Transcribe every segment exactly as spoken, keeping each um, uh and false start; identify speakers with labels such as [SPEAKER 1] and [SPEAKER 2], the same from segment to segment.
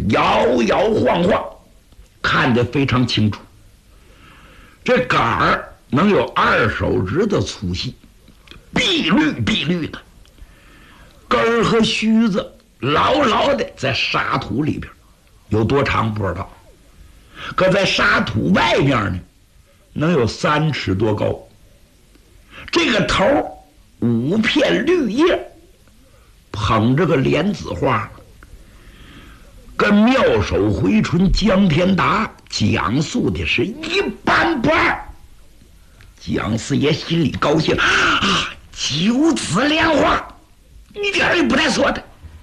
[SPEAKER 1] 摇摇晃晃，看得非常清楚。这杆儿能有二手指的粗细，碧绿碧绿的，根儿和须子牢牢的在沙土里边，有多长不知道，可在沙土外面呢，能有三尺多高。这个头五片绿叶，捧着个莲子花，跟妙手回春江天达讲述的是一般不二。蒋四爷心里高兴啊，九子莲花一点也不带错的。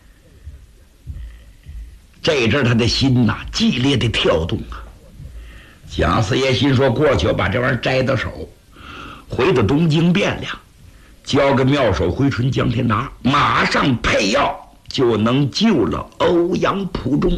[SPEAKER 1] 这阵他的心呐、啊、激烈的跳动啊。蒋四爷心说，过去我把这玩意儿摘到手，回到东京汴梁，交给妙手回春江天达，马上配药就能救了欧阳普中。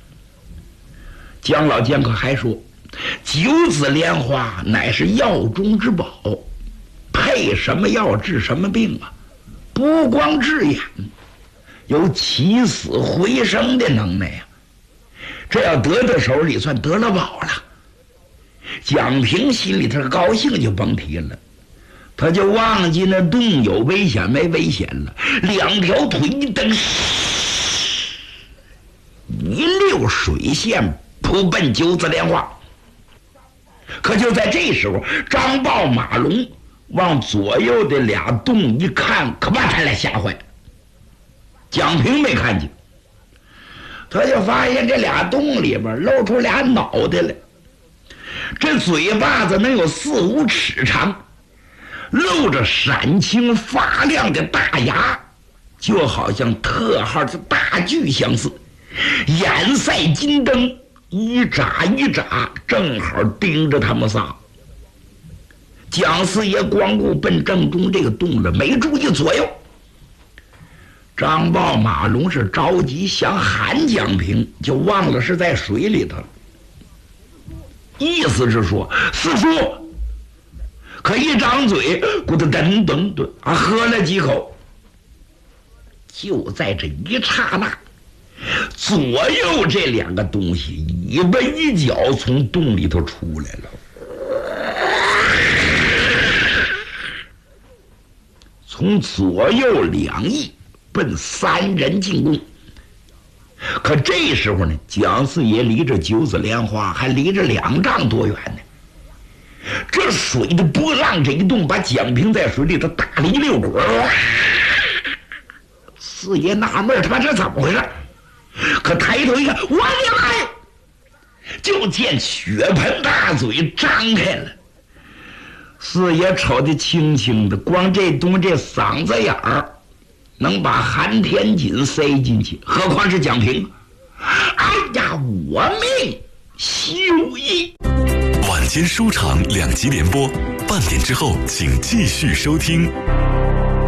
[SPEAKER 1] 姜老剑客还说，九子莲花乃是药中之宝，配什么药治什么病啊？不光治眼，有起死回生的能耐呀、啊！这要得到手里，算得了宝了。蒋平心里头高兴就甭提了，他就忘记那洞有危险没危险了，两条腿一蹬，一溜水线扑奔九子莲花。可就在这时候，张豹马龙往左右的俩洞一看，可把他俩吓坏了。蒋平没看见，他就发现这俩洞里边露出俩脑袋来，这嘴巴子能有四五尺长，露着闪青发亮的大牙，就好像特号的大锯相似，眼赛金灯，一眨一眨，正好盯着他们仨。蒋四爷光顾奔正中这个洞了，没注意左右。张豹马龙是着急想喊蒋平，就忘了是在水里头了。意思是说，师傅，可一张嘴，咕噔噔噔噔啊，喝了几口。就在这一刹那，左右这两个东西一奔一脚从洞里头出来了，从左右两翼奔三人进攻。可这时候呢，蒋四爷离着九子莲花还离着两丈多远呢。这水的波浪这一动，把蒋平在水里头打了一溜滚。四爷纳闷，他妈这怎么回事？可抬头一看，我的妈呀！就见血盆大嘴张开了。四爷瞅得清清的，光这东这嗓子眼儿能把韩天锦塞进去，何况是蒋平？哎呀，我命休矣！
[SPEAKER 2] 晚间书场两集联播，半点之后请继续收听。